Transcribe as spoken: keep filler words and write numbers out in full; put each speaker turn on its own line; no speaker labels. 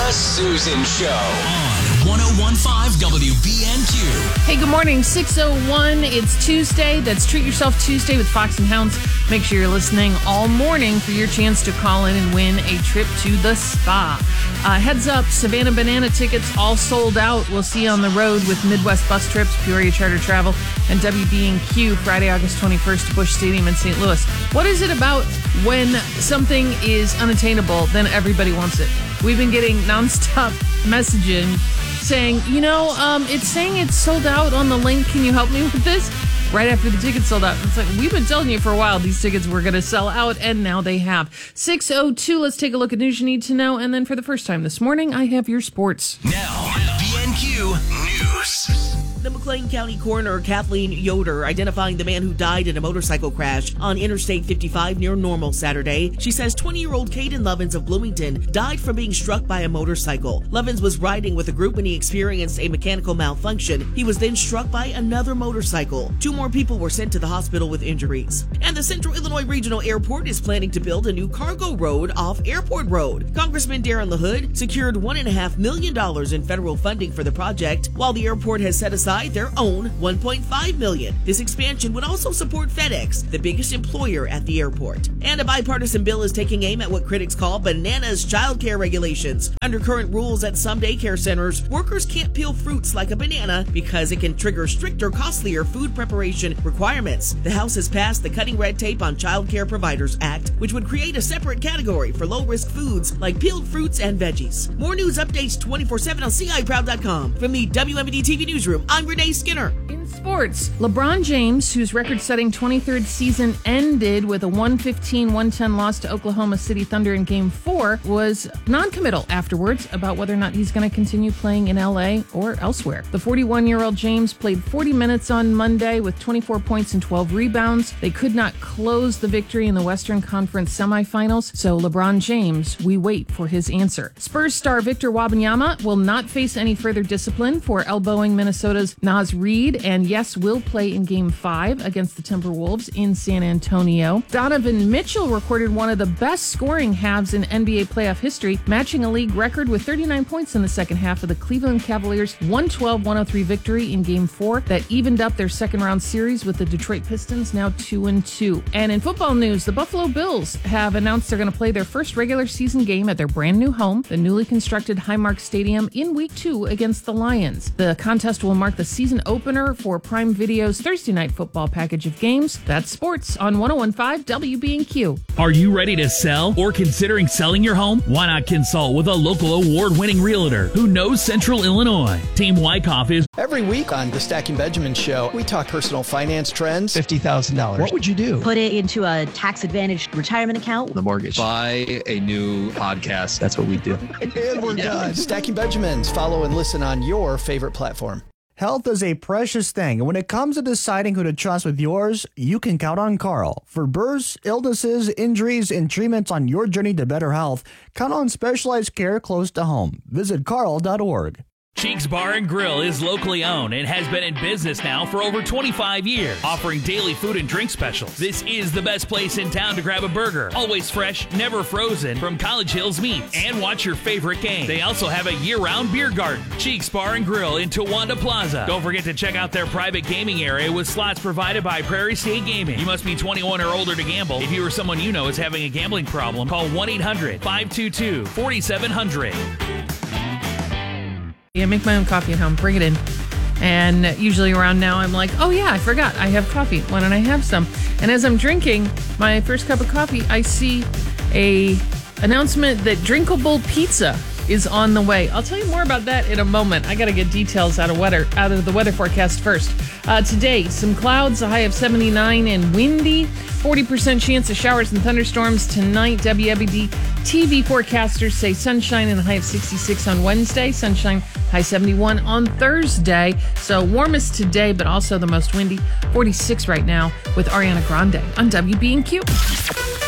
The Susan Show on one oh one point five W B N Q.
Hey, good morning. six oh one. It's Tuesday. That's Treat Yourself Tuesday with Fox and Hounds. Make sure you're listening all morning for your chance to call in and win a trip to the spa. Uh, heads up, Savannah Banana tickets all sold out. We'll see you on the road with Midwest Bus Trips, Peoria Charter Travel, and W B N Q Friday, August twenty-first to Busch Stadium in Saint Louis. What is it about when something is unattainable, then everybody wants it? We've been getting nonstop messaging saying, you know, um, it's saying it's sold out on the link. Can you help me with this? Right after the tickets sold out. It's like, we've been telling you for a while these tickets were going to sell out, and now they have. six oh two, let's take a look at news you need to know. And then for the first time this morning, I have your sports.
Now, B N Q News.
The McLean County coroner Kathleen Yoder identifying the man who died in a motorcycle crash on Interstate fifty-five near Normal Saturday. She says twenty-year-old Caden Lovins of Bloomington died from being struck by a motorcycle. Lovins was riding with a group when he experienced a mechanical malfunction. He was then struck by another motorcycle. Two more people were sent to the hospital with injuries. And the Central Illinois Regional Airport is planning to build a new cargo road off Airport Road. Congressman Darren LaHood secured one point five million dollars in federal funding for the project, while the airport has set aside their own one point five million dollars. This expansion would also support FedEx, the biggest employer at the airport. And a bipartisan bill is taking aim at what critics call bananas childcare regulations. Under current rules at some daycare centers, workers can't peel fruits like a banana because it can trigger stricter, costlier food preparation requirements. The House has passed the Cutting Red Tape on Childcare Providers Act, which would create a separate category for low-risk foods like peeled fruits and veggies. More news updates twenty-four seven on C I proud dot com. From the W M D T V newsroom, I'm Renee Skinner.
In sports, LeBron James, whose record-setting twenty-third season ended with a one fifteen one ten loss to Oklahoma City Thunder in Game four, was non-committal afterwards about whether or not he's going to continue playing in L A or elsewhere. The forty-one-year-old James played forty minutes on Monday with twenty-four points and twelve rebounds. They could not close the victory in the Western Conference semifinals, so LeBron James, we wait for his answer. Spurs star Victor Wembanyama will not face any further discipline for elbowing Minnesota's Naz Reid, and yes, will play in Game five against the Timberwolves in San Antonio. Donovan Mitchell recorded one of the best scoring halves in N B A playoff history, matching a league record with thirty-nine points in the second half of the Cleveland Cavaliers' one twelve one oh three victory in Game four that evened up their second-round series with the Detroit Pistons, now two and two. And in football news, the Buffalo Bills have announced they're going to play their first regular season game at their brand-new home, the newly constructed Highmark Stadium, in Week two against the Lions. The contest will mark the season opener for Prime Video's Thursday Night Football package of games. That's sports on one oh one point five W B N Q.
Are you ready to sell or considering selling your home? Why not consult with a local award-winning realtor who knows Central Illinois? Team Wyckoff is...
Every week on the Stacking Benjamin Show, we talk personal finance trends.
fifty thousand dollars.
What would you do?
Put it into a tax-advantaged retirement account.
The mortgage.
Buy a new podcast.
That's what we do.
And we're done. Stacking Benjamins. Follow and listen on your favorite platform.
Health is a precious thing, and when it comes to deciding who to trust with yours, you can count on Carl. For births, illnesses, injuries, and treatments on your journey to better health, count on specialized care close to home. Visit carl dot org.
Cheeks Bar and Grill is locally owned and has been in business now for over twenty-five years, offering daily food and drink specials. This is the best place in town to grab a burger. Always fresh, never frozen, from College Hills Meats, and watch your favorite game. They also have a year-round beer garden. Cheeks Bar and Grill in Towanda Plaza. Don't forget to check out their private gaming area with slots provided by Prairie State Gaming. You must be twenty-one or older to gamble. If you or someone you know is having a gambling problem, call one eight hundred five two two four seven zero zero.
Yeah, make my own coffee at home. Bring it in. And usually around now, I'm like, oh yeah, I forgot. I have coffee. Why don't I have some? And as I'm drinking my first cup of coffee, I see a announcement that Drinkable Pizza is on the way. I'll tell you more about that in a moment. I got to get details out of weather, out of the weather forecast first. Uh, today, some clouds, a high of seventy-nine and windy. forty percent chance of showers and thunderstorms tonight. W M D T V forecasters say sunshine and a high of sixty-six on Wednesday. Sunshine, high seventy-one on Thursday. So warmest today, but also the most windy. forty-six right now with Ariana Grande on W B N Q.